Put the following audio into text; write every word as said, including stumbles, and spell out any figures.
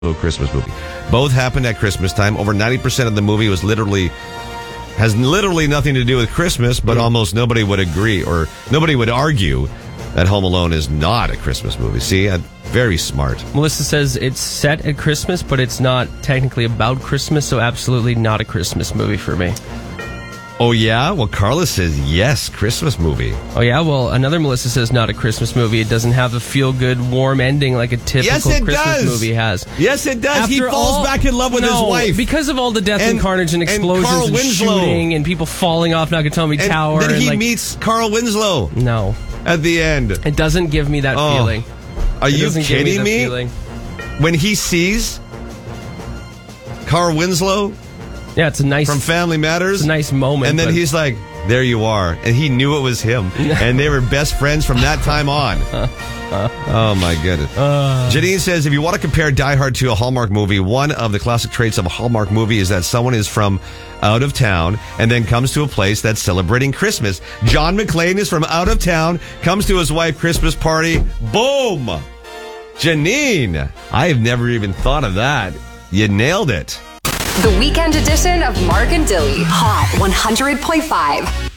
Christmas movie. Both happened at Christmas time. Over ninety percent of the movie was literally, has literally nothing to do with Christmas, but almost nobody would agree or nobody would argue that Home Alone is not a Christmas movie. See, uh, very smart. Melissa says it's set at Christmas, but it's not technically about Christmas, so absolutely not a Christmas movie for me. Oh, yeah? Well, Carla says yes, Christmas movie. Oh, yeah? Well, another Melissa says not a Christmas movie. It doesn't have a feel-good, warm ending like a typical yes, it Christmas does. movie has. Yes, it does. After he falls all, back in love with no, his wife. because of all the death and, and carnage and explosions and, and, Winslow. shooting and people falling off Nakatomi and Tower. Then he and like, meets Carl Winslow. No. At the end. It doesn't give me that oh. feeling. Are it you kidding me? me? When he sees Carl Winslow... Yeah, it's a nice... From Family Matters. It's a nice moment. And then but... he's like, there you are. And he knew it was him. And they were best friends from that time on. Oh, my goodness. Uh, Janine says, if you want to compare Die Hard to a Hallmark movie, one of the classic traits of a Hallmark movie is that someone is from out of town and then comes to a place that's celebrating Christmas. John McClane is from out of town, comes to his wife Christmas party. Boom! Janine, I have never even thought of that. You nailed it. The weekend edition of Mark and Dilly. Hot one hundred point five.